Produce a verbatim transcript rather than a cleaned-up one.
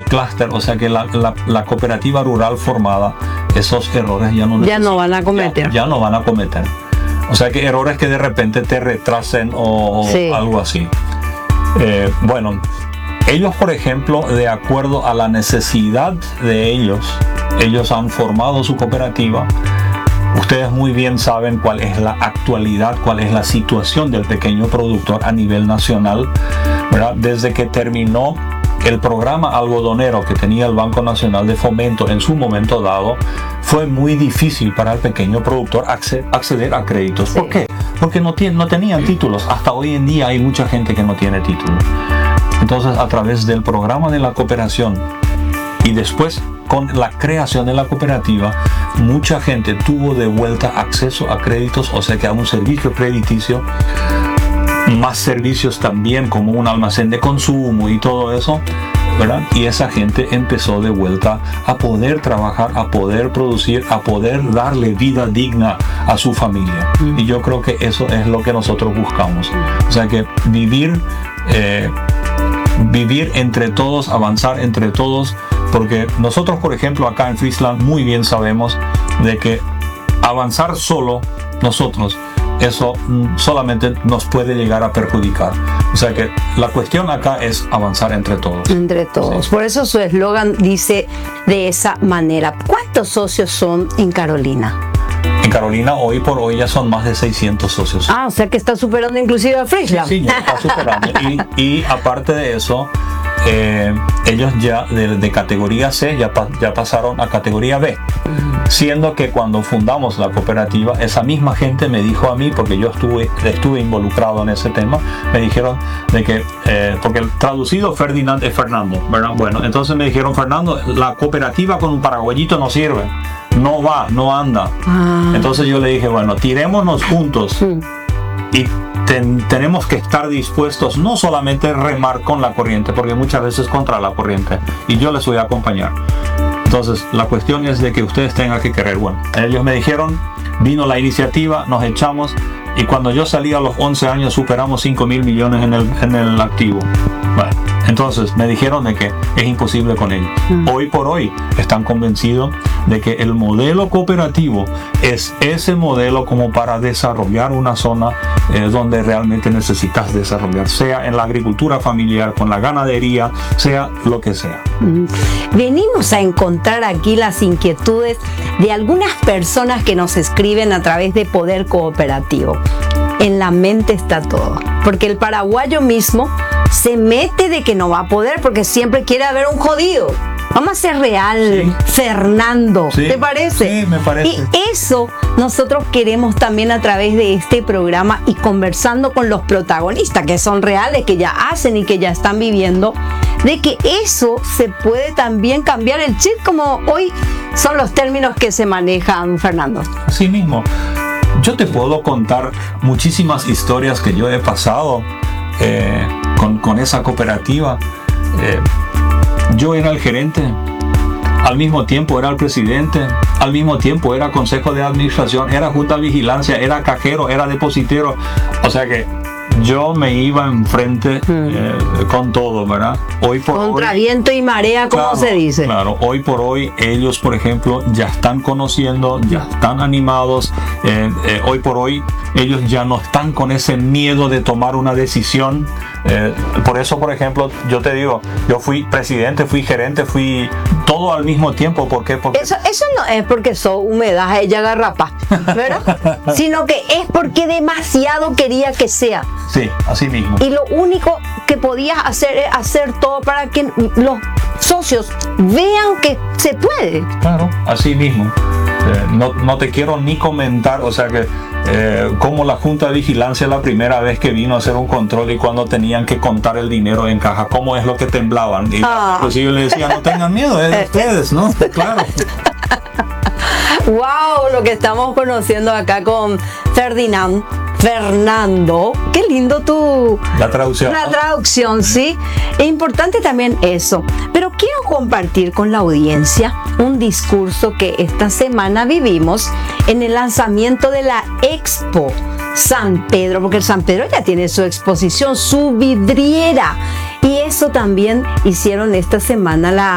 clúster, o sea que la, la, la cooperativa rural formada, esos errores ya no, ya no van a cometer. Ya, ya no van a cometer. O sea que errores que de repente te retrasen o, sí. o algo así. Eh, bueno, ellos, por ejemplo, de acuerdo a la necesidad de ellos, ellos han formado su cooperativa. Ustedes muy bien saben cuál es la actualidad, cuál es la situación del pequeño productor a nivel nacional, ¿verdad? Desde que terminó el programa algodonero que tenía el Banco Nacional de Fomento en su momento dado, fue muy difícil para el pequeño productor acceder a créditos. Sí. ¿Por qué? Porque no, tiene, no tenían títulos. Hasta hoy en día hay mucha gente que no tiene título. Entonces, a través del programa de la cooperación y después con la creación de la cooperativa, mucha gente tuvo de vuelta acceso a créditos, o sea que a un servicio crediticio, más servicios también como un almacén de consumo y todo eso, ¿verdad? Y esa gente empezó de vuelta a poder trabajar, a poder producir, a poder darle vida digna a su familia. Y yo creo que eso es lo que nosotros buscamos. O sea que vivir, eh, vivir entre todos, avanzar entre todos, porque nosotros, por ejemplo, acá en Friesland muy bien sabemos de que avanzar solo nosotros, eso solamente nos puede llegar a perjudicar. O sea que la cuestión acá es avanzar entre todos. Entre todos. Sí. Por eso su eslogan dice de esa manera. ¿Cuántos socios son en Carolina? En Carolina hoy por hoy ya son más de seiscientos socios. Ah, o sea que está superando inclusive a Friesland. Sí, ya está superando. y, y aparte de eso, eh, ellos ya de, de categoría C ya, ya pasaron a categoría B. Siendo que cuando fundamos la cooperativa, esa misma gente me dijo a mí, porque yo estuve, estuve involucrado en ese tema, me dijeron de que, eh, porque el traducido Ferdinand es Fernando, ¿verdad? Bueno, entonces me dijeron, Fernando, la cooperativa con un paraguayito no sirve, no va, no anda. Ah. Entonces yo le dije, bueno, tirémonos juntos mm. y ten, tenemos que estar dispuestos no solamente a remar con la corriente, porque muchas veces contra la corriente, y yo les voy a acompañar. Entonces, la cuestión es de que ustedes tengan que querer. Bueno, ellos me dijeron, vino la iniciativa, nos echamos, y cuando yo salí a los once años superamos cinco mil millones en el, en el activo. Bueno, entonces me dijeron de que es imposible con ellos. Mm. Hoy por hoy están convencidos de que el modelo cooperativo es ese modelo como para desarrollar una zona eh, donde realmente necesitas desarrollar, sea en la agricultura familiar, con la ganadería, sea lo que sea. Mm. Venimos a encontrar aquí las inquietudes de algunas personas que nos escriben a través de Poder Cooperativo. En la mente está todo, porque el paraguayo mismo se mete de que no va a poder porque siempre quiere haber un jodido. Vamos a ser real, sí. Fernando, sí. ¿Te parece? Sí, me parece. Y eso nosotros queremos también a través de este programa y conversando con los protagonistas que son reales, que ya hacen y que ya están viviendo, de que eso se puede también cambiar el chip, como hoy son los términos que se manejan, Fernando. Así mismo. Yo te puedo contar muchísimas historias que yo he pasado eh, con, con esa cooperativa. Eh, yo era el gerente, al mismo tiempo era el presidente, al mismo tiempo era consejo de administración, era junta de vigilancia, era cajero, era depositero. O sea que yo me iba enfrente eh, con todo, ¿verdad? Hoy por Contra hoy, viento y marea, como claro, se dice. Claro, hoy por hoy ellos, por ejemplo, ya están conociendo, ya están animados. Eh, eh, hoy por hoy ellos ya no están con ese miedo de tomar una decisión. Eh, por eso, por ejemplo, yo te digo, yo fui presidente, fui gerente, fui todo al mismo tiempo. ¿Por qué? Porque eso, eso no es porque sos humedad, ella garrapa, ¿verdad? Sino que es porque demasiado quería que sea. Sí, así mismo. Y lo único que podías hacer es hacer todo para que los socios vean que se puede. Claro, así mismo. Eh, no, no te quiero ni comentar, o sea que eh, como la Junta de Vigilancia la primera vez que vino a hacer un control y cuando tenían que contar el dinero en caja, cómo es lo que temblaban. Y ah. Inclusive le decía, no tengan miedo, es de ustedes, ¿no? Claro. Wow, lo que estamos conociendo acá con Ferdinand. Fernando, qué lindo tu la traducción. La traducción, sí. Es importante también eso. Pero quiero compartir con la audiencia un discurso que esta semana vivimos en el lanzamiento de la Expo San Pedro, porque el San Pedro ya tiene su exposición, su vidriera. Y eso también hicieron esta semana la